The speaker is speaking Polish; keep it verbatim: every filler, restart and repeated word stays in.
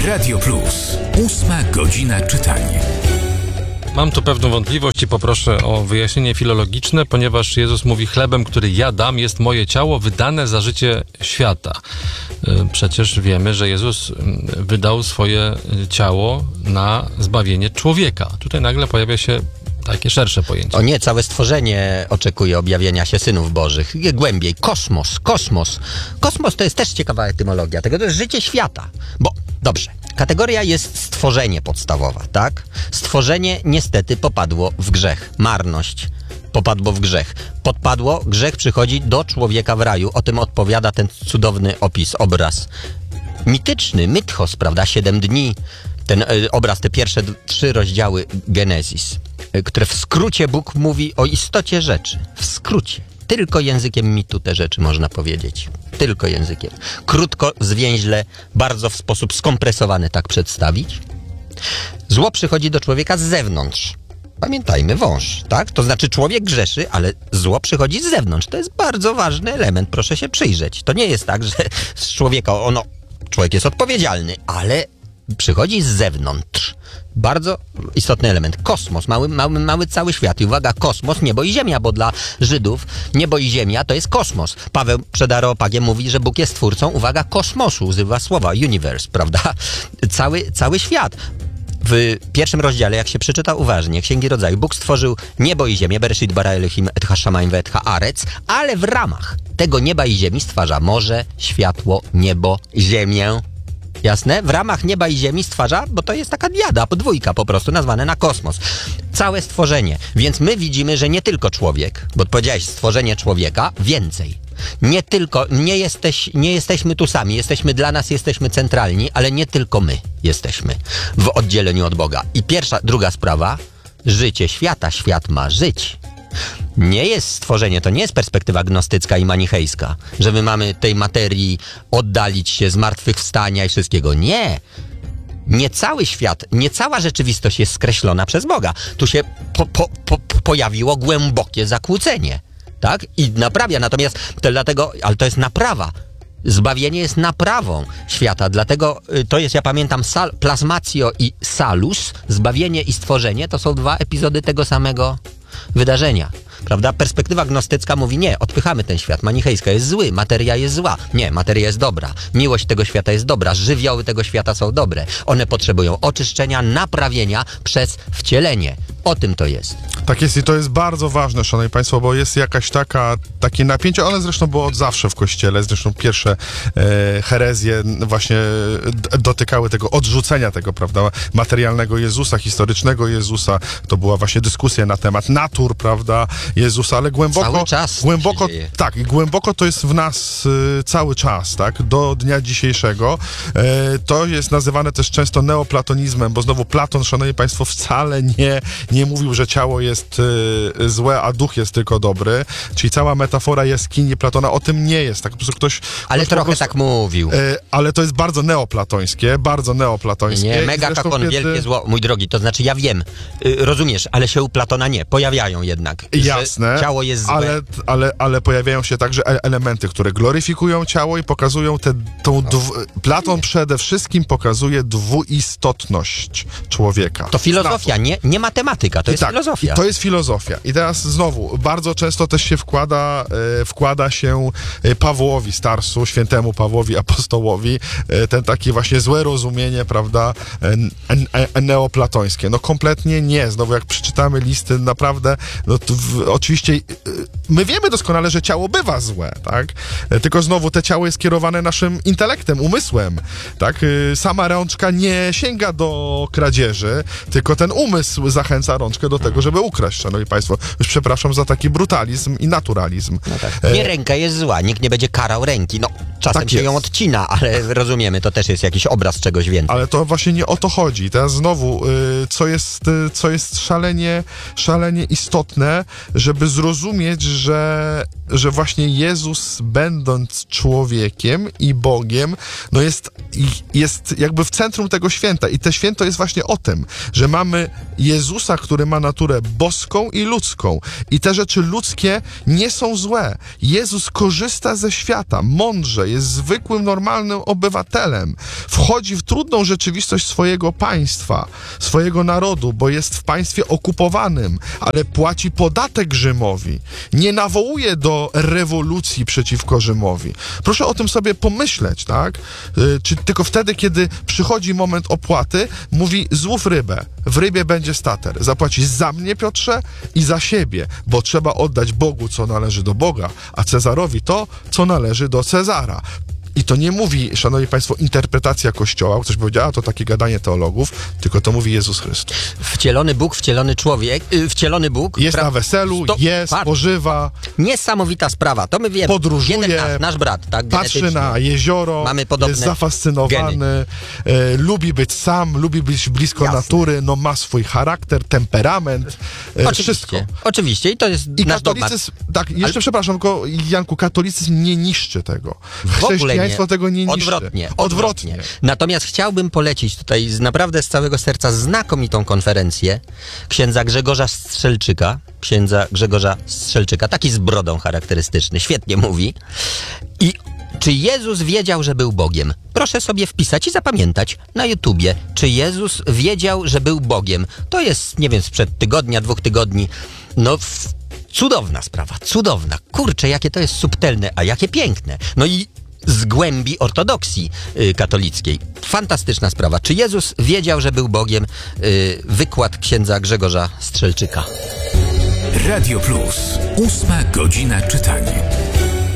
Radio Plus. Ósma godzina czytania. Mam tu pewną wątpliwość i poproszę o wyjaśnienie filologiczne, ponieważ Jezus mówi: chlebem, który ja dam, jest moje ciało wydane za życie świata. Przecież wiemy, że Jezus wydał swoje ciało na zbawienie człowieka. Tutaj nagle pojawia się takie szersze pojęcie. O nie, całe stworzenie oczekuje objawienia się synów bożych. Głębiej, kosmos, kosmos. Kosmos to jest też ciekawa etymologia tego, to jest życie świata. Bo, dobrze, kategoria jest stworzenie podstawowa, tak? Stworzenie niestety popadło w grzech, marność. Popadło w grzech. Podpadło, grzech przychodzi do człowieka w raju. O tym odpowiada ten cudowny opis, obraz mityczny, mythos, prawda? Siedem dni. Ten y, obraz, te pierwsze d- trzy rozdziały Genezis, y, które w skrócie Bóg mówi o istocie rzeczy. W skrócie. Tylko językiem mitu te rzeczy można powiedzieć. Tylko językiem. Krótko, zwięźle, bardzo w sposób skompresowany tak przedstawić. Zło przychodzi do człowieka z zewnątrz. Pamiętajmy, wąż, tak? To znaczy człowiek grzeszy, ale zło przychodzi z zewnątrz. To jest bardzo ważny element, proszę się przyjrzeć. To nie jest tak, że z człowieka, ono, człowiek jest odpowiedzialny, ale przychodzi z zewnątrz. Bardzo istotny element. Kosmos, mały, mały, mały cały świat. I uwaga, kosmos, niebo i ziemia, bo dla Żydów niebo i ziemia to jest kosmos. Paweł przed Areopagiem mówi, że Bóg jest twórcą, uwaga, kosmosu, używa słowa universe, prawda? Cały, cały świat. W pierwszym rozdziale, jak się przeczyta uważnie, Księgi Rodzaju, Bóg stworzył niebo i ziemię, Bereshit bara Elohim et ha-shamayim ve'et ha-arec, ale w ramach tego nieba i ziemi stwarza morze, światło, niebo, ziemię. Jasne? W ramach nieba i ziemi stwarza, bo to jest taka diada, podwójka po prostu, nazwane na kosmos. Całe stworzenie. Więc my widzimy, że nie tylko człowiek, bo powiedziałeś stworzenie człowieka, więcej. Nie tylko, nie, jesteś, nie jesteśmy tu sami, jesteśmy dla nas, jesteśmy centralni, ale nie tylko my jesteśmy w oddzieleniu od Boga. I pierwsza, druga sprawa, życie świata, świat ma żyć. Nie jest stworzenie, to nie jest perspektywa gnostycka i manichejska, że my mamy tej materii oddalić się, zmartwychwstania i wszystkiego. Nie. Nie cały świat, nie cała rzeczywistość jest skreślona przez Boga. Tu się po, po, po, pojawiło głębokie zakłócenie. Tak? I naprawia. Natomiast to dlatego, ale to jest naprawa. Zbawienie jest naprawą świata. Dlatego y, to jest, ja pamiętam, sal, plasmatio i salus, zbawienie i stworzenie, to są dwa epizody tego samego wydarzenia. Prawda? Perspektywa gnostycka mówi: nie, odpychamy ten świat. Manichejska jest zły, materia jest zła. Nie, materia jest dobra. Miłość tego świata jest dobra. Żywioły tego świata są dobre. One potrzebują oczyszczenia, naprawienia przez wcielenie. O tym to jest. Tak jest i to jest bardzo ważne, szanowni państwo, bo jest jakaś taka, takie napięcie, one zresztą było od zawsze w Kościele, zresztą pierwsze e, herezje właśnie d- dotykały tego odrzucenia tego, prawda, materialnego Jezusa, historycznego Jezusa. To była właśnie dyskusja na temat natur, prawda, Jezusa, ale głęboko... Cały czas głęboko, tak, i głęboko to jest w nas y, cały czas, tak, do dnia dzisiejszego. E, to jest nazywane też często neoplatonizmem, bo znowu Platon, szanowni państwo, wcale nie, nie mówił, że ciało jest y, złe, a duch jest tylko dobry. Czyli cała metafora jaskini Platona o tym nie jest. Tak po prostu ktoś... Ale ktoś trochę prostu, tak mówił. Y, ale to jest bardzo neoplatońskie, bardzo neoplatońskie. Nie, mega kakon, kiedy... wielkie zło, mój drogi, to znaczy ja wiem, y, rozumiesz, ale się u Platona nie, pojawiają jednak. Jasne, ciało jest złe. Ale, ale, ale pojawiają się także elementy, które gloryfikują ciało i pokazują tę... Tą dwu... Platon przede wszystkim pokazuje dwuistotność człowieka. To filozofia, nie, nie matematyka, to jest tak, filozofia. To jest filozofia. I teraz znowu, bardzo często też się wkłada, e, wkłada się Pawłowi Starsu, świętemu Pawłowi Apostołowi, e, ten takie właśnie złe rozumienie, prawda, e, e, neoplatońskie. No kompletnie nie. Znowu jak przeczytamy listy, naprawdę, no to w, oczywiście e, my wiemy doskonale, że ciało bywa złe, tak? E, tylko znowu te ciało jest kierowane naszym intelektem, umysłem, tak? E, sama rączka nie sięga do kradzieży, tylko ten umysł zachęca rączkę do tego, żeby ukraść, szanowni państwo. Już przepraszam za taki brutalizm i naturalizm. No tak. Nie, ręka jest zła, nikt nie będzie karał ręki. No, czasem tak się jest. ją odcina, ale rozumiemy, to też jest jakiś obraz czegoś więcej. Ale to właśnie nie o to chodzi. Teraz znowu, y, co jest, y, co jest szalenie, szalenie istotne, żeby zrozumieć, że, że właśnie Jezus, będąc człowiekiem i Bogiem, no jest, jest jakby w centrum tego święta. I te święto jest właśnie o tym, że mamy Jezusa, który ma naturę boską i ludzką. I te rzeczy ludzkie nie są złe. Jezus korzysta ze świata, mądrze, jest zwykłym, normalnym obywatelem. Wchodzi w trudną rzeczywistość swojego państwa, swojego narodu, bo jest w państwie okupowanym, ale płaci podatek Rzymowi. Nie nawołuje do rewolucji przeciwko Rzymowi. Proszę o tym sobie pomyśleć, tak? Yy, czy tylko wtedy, kiedy przychodzi moment opłaty, mówi: złów rybę, w rybie będzie stater. Zapłacisz za mnie, Piotrze, i za siebie, bo trzeba oddać Bogu, co należy do Boga, a Cezarowi to, co należy do Cezara. I to nie mówi, szanowni państwo, interpretacja Kościoła, ktoś powiedział, a to takie gadanie teologów, tylko to mówi Jezus Chrystus. Wcielony Bóg, wcielony człowiek, yy, wcielony Bóg. Jest pra... na weselu, Sto... jest, Patrz. pożywa. Niesamowita sprawa, to my wiemy. Podróżuje, Jeden nasz, nasz brat, tak? Patrzy genetycznie. na jezioro, Mamy podobne jest zafascynowany, e, lubi być sam, lubi być blisko Jasne. natury, no ma swój charakter, temperament, e, Oczywiście, wszystko. oczywiście i to jest I nasz dogmat. katolicyzm, tak, jeszcze Ale- przepraszam, tylko Janku, katolicyzm nie niszczy tego. W ogóle Chrześcijaństwo nie. tego nie niszczy. Odwrotnie, Odwrotnie. Natomiast chciałbym polecić tutaj z, naprawdę z całego serca znakomitą konferencję księdza Grzegorza Strzelczyka, księdza Grzegorza Strzelczyka, taki z brodą charakterystyczny, świetnie mówi. I czy Jezus wiedział, że był Bogiem? Proszę sobie wpisać i zapamiętać na YouTubie. Czy Jezus wiedział, że był Bogiem? To jest, nie wiem, sprzed tygodnia, dwóch tygodni. No, w... cudowna sprawa, cudowna. Kurczę, jakie to jest subtelne, a jakie piękne. No i z głębi ortodoksji y, katolickiej. Fantastyczna sprawa. Czy Jezus wiedział, że był Bogiem? Y, wykład księdza Grzegorza Strzelczyka. Radio Plus. Ósma godzina czytania.